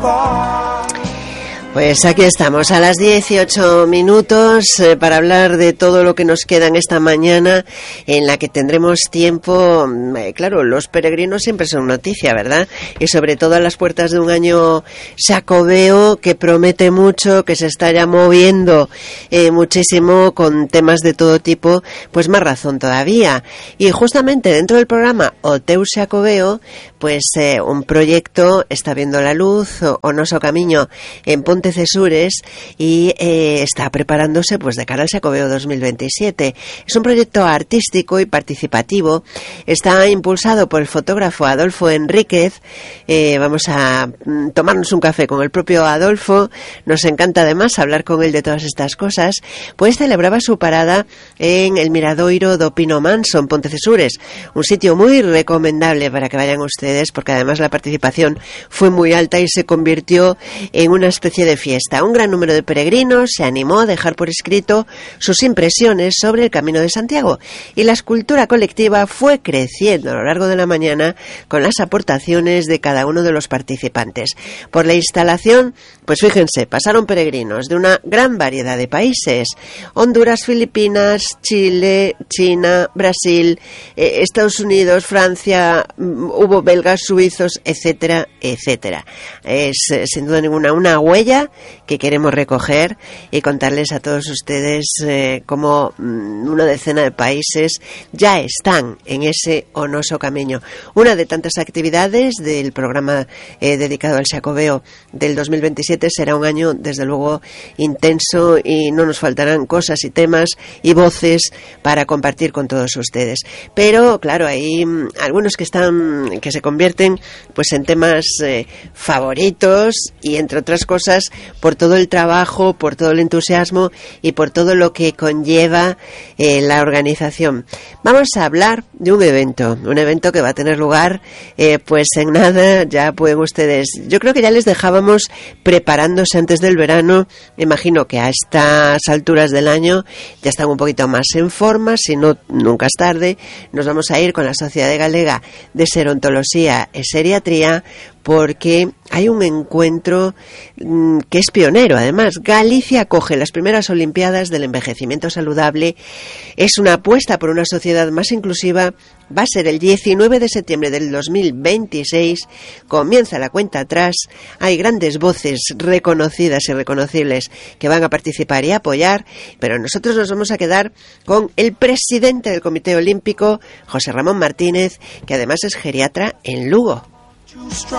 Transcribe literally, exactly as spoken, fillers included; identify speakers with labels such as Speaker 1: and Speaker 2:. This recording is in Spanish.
Speaker 1: Pues aquí estamos a las dieciocho minutos eh, para hablar de todo lo que nos queda en esta mañana, en la que tendremos tiempo. Eh, claro, los peregrinos siempre son noticia, ¿verdad? Y sobre todo a las puertas de un año xacobeo que promete mucho, que se está ya moviendo eh, muchísimo con temas de todo tipo, pues más razón todavía. Y justamente dentro del programa O Teu Xacobeo, pues eh, un proyecto está viendo la luz, o, o Noso Camiño en Pontecesures, y eh, está preparándose pues de cara al Xacobeo dos mil veintisiete. Es un proyecto artístico y participativo. Está impulsado por el fotógrafo Adolfo Enríquez. Eh, vamos a mm, tomarnos un café con el propio Adolfo. Nos encanta además hablar con él de todas estas cosas. Pues celebraba su parada en el Miradoiro do Pino Manso en Pontecesures, un sitio muy recomendable para que vayan ustedes, porque además la participación fue muy alta y se convirtió en una especie de fiesta. Un gran número de peregrinos se animó a dejar por escrito sus impresiones sobre el Camino de Santiago, y la escultura colectiva fue creciendo a lo largo de la mañana con las aportaciones de cada uno de los participantes. Por la instalación, pues fíjense, pasaron peregrinos de una gran variedad de países: Honduras, Filipinas, Chile, China, Brasil, eh, Estados Unidos, Francia, hubo belgas, suizos, etcétera, etcétera. Es eh, sin duda ninguna una huella que queremos recoger y contarles a todos ustedes eh, cómo mm, una decena de países ya están en ese O Noso Camiño. Una de tantas actividades del programa eh, dedicado al Xacobeo del dos mil veintisiete. Será un año desde luego intenso, y no nos faltarán cosas y temas y voces para compartir con todos ustedes. Pero claro, hay mm, algunos que están que se convierten pues en temas eh, favoritos, y entre otras cosas por todo el trabajo, por todo el entusiasmo y por todo lo que conlleva eh, la organización. Vamos a hablar de un evento, un evento que va a tener lugar eh, pues en nada. Ya pueden ustedes, yo creo que ya les dejábamos preparándose antes del verano. Imagino que a estas alturas del año ya están un poquito más en forma, si no, nunca es tarde. Nos vamos a ir con la Sociedad Galega de Serontoloxía e Seriatría, porque hay un encuentro mmm, que es pionero. Además, Galicia acoge las primeras Olimpiadas del Envejecimiento Saludable. Es una apuesta por una sociedad más inclusiva. Va a ser el diecinueve de septiembre del dos mil veintiséis. Comienza la cuenta atrás. Hay grandes voces reconocidas y reconocibles que van a participar y apoyar, pero nosotros nos vamos a quedar con el presidente del Comité Olímpico, José Ramón Martínez, que además es geriatra en Lugo.